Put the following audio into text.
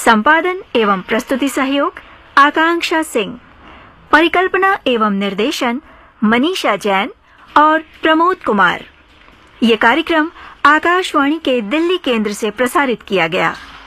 संपादन एवं प्रस्तुति सहयोग आकांक्षा सिंह। परिकल्पना एवं निर्देशन मनीषा जैन और प्रमोद कुमार। ये कार्यक्रम आकाशवाणी के दिल्ली केंद्र से प्रसारित किया गया।